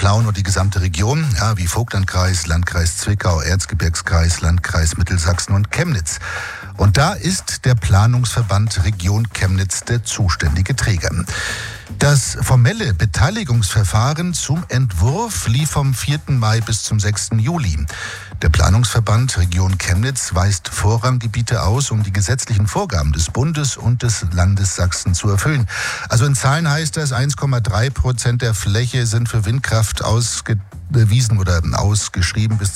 Plauen und die gesamte Region, ja, wie Vogtlandkreis, Landkreis Zwickau, Erzgebirgskreis, Landkreis Mittelsachsen und Chemnitz. Und da ist der Planungsverband Region Chemnitz der zuständige Träger. Das formelle Beteiligungsverfahren zum Entwurf lief vom 4. Mai bis zum 6. Juli. Der Planungsverband Region Chemnitz weist Vorranggebiete aus, um die gesetzlichen Vorgaben des Bundes und des Landes Sachsen zu erfüllen. Also in Zahlen heißt das, 1,3% der Fläche sind für Windkraft ausgewiesen oder ausgeschrieben bis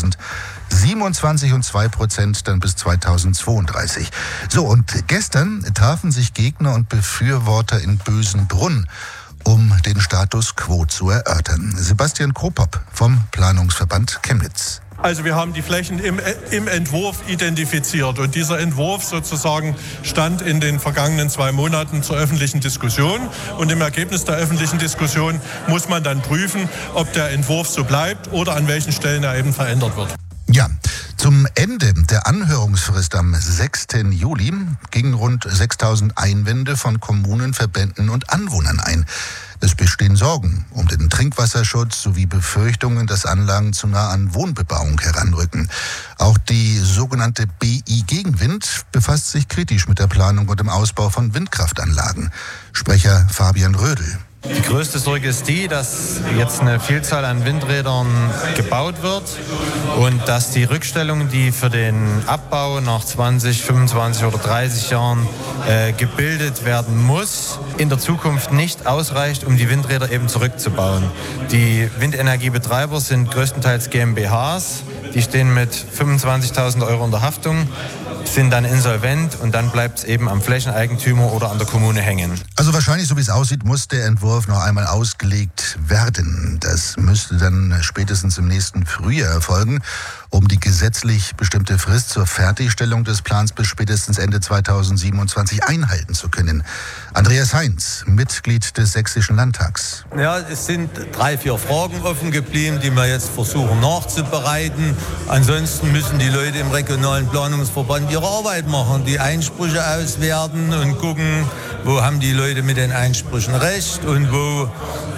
2027 und 2% dann bis 2032. So, und gestern trafen sich Gegner und Befürworter in Bösenbrunn, um den Status quo zu erörtern. Sebastian Kropop vom Planungsverband Chemnitz. Also wir haben die Flächen im Entwurf identifiziert und dieser Entwurf sozusagen stand in den vergangenen 2 Monaten zur öffentlichen Diskussion und im Ergebnis der öffentlichen Diskussion muss man dann prüfen, ob der Entwurf so bleibt oder an welchen Stellen er eben verändert wird. Ja, zum Ende der Anhörungsfrist am 6. Juli gingen rund 6.000 Einwände von Kommunen, Verbänden und Anwohnern ein. Es bestehen Sorgen um den Trinkwasserschutz sowie Befürchtungen, dass Anlagen zu nah an Wohnbebauung heranrücken. Auch die sogenannte BI Gegenwind befasst sich kritisch mit der Planung und dem Ausbau von Windkraftanlagen. Sprecher Fabian Rödel. Die größte Sorge ist die, dass jetzt eine Vielzahl an Windrädern gebaut wird und dass die Rückstellung, die für den Abbau nach 20, 25 oder 30 Jahren gebildet werden muss, in der Zukunft nicht ausreicht, um die Windräder eben zurückzubauen. Die Windenergiebetreiber sind größtenteils GmbHs, die stehen mit 25.000 Euro in der Haftung, sind dann insolvent und dann bleibt es eben am Flächeneigentümer oder an der Kommune hängen. Also wahrscheinlich, so wie es aussieht, muss der Entwurf noch einmal ausgelegt werden. Das müsste dann spätestens im nächsten Frühjahr erfolgen, um die gesetzlich bestimmte Frist zur Fertigstellung des Plans bis spätestens Ende 2027 einhalten zu können. Andreas Heinz, Mitglied des Sächsischen Landtags. Ja, es sind 3, 4 Fragen offen geblieben, die wir jetzt versuchen nachzubereiten. Ansonsten müssen die Leute im regionalen Planungsverband ihre Arbeit machen, die Einsprüche auswerten und gucken, wo haben die Leute mit den Einsprüchen recht und wo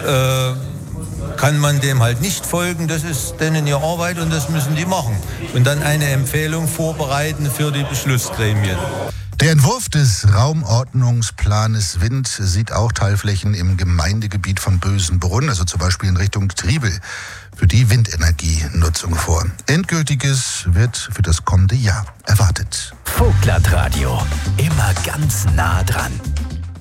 kann man dem halt nicht folgen. Das ist denen ihre Arbeit und das müssen die machen. Und dann eine Empfehlung vorbereiten für die Beschlussgremien. Der Entwurf des Raumordnungsplanes Wind sieht auch Teilflächen im Gemeindegebiet von Bösenbrunn, also zum Beispiel in Richtung Triebel, für die Windenergienutzung vor. Endgültiges wird für das kommende Jahr erwartet. Vogtlandradio, immer ganz nah dran.